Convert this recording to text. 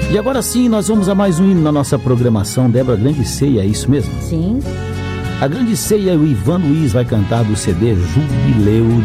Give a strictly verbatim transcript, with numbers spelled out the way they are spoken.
E agora sim, nós vamos a mais um hino na nossa programação. Débora, Grande Ceia, é isso mesmo? Sim. A Grande Ceia, o Ivan Luiz vai cantar do C D Jubileu